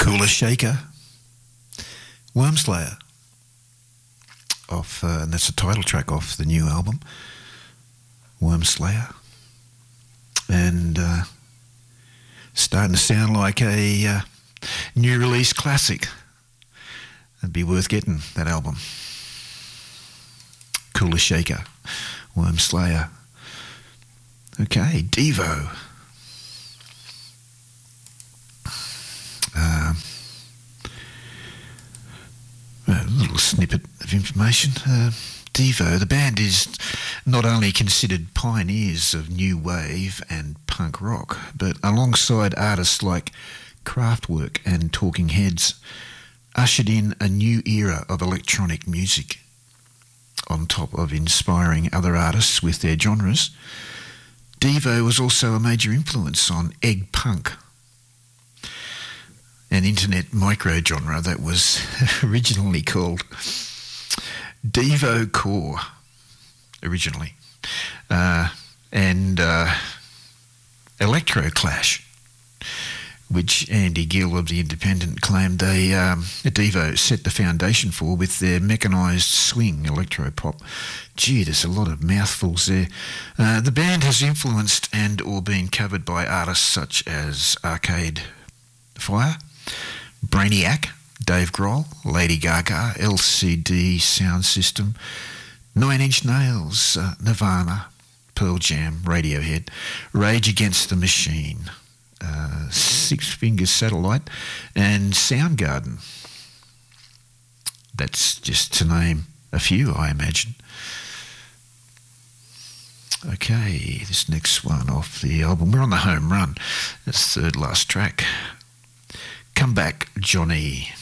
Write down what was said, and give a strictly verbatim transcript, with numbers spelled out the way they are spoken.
Cooler Shaker, Wormslayer, off, uh, and that's the title track off the new album, Wormslayer, and uh, starting to sound like a uh, new release classic. It'd be worth getting, that album. Cooler Shaker, Wormslayer. Okay, Devo. Uh, a little snippet of information. Uh, Devo, the band, is not only considered pioneers of new wave and punk rock, but alongside artists like Kraftwerk and Talking Heads, ushered in a new era of electronic music. On top of inspiring other artists with their genres, Devo was also a major influence on egg punk, an internet micro-genre that was originally called Devo Core, originally, uh, and uh, Electro Clash, which Andy Gill of The Independent claimed they, um, Devo set the foundation for with their mechanised swing electro-pop. Gee, there's a lot of mouthfuls there. Uh, the band has influenced and or been covered by artists such as Arcade Fire, Brainiac, Dave Grohl, Lady Gaga, L C D Sound System, Nine Inch Nails, uh, Nirvana, Pearl Jam, Radiohead, Rage Against the Machine, uh, Six Finger Satellite, and Soundgarden. That's just to name a few, I imagine. Okay, this next one off the album. We're on the home run. That's the third last track. Come Back, Johnny.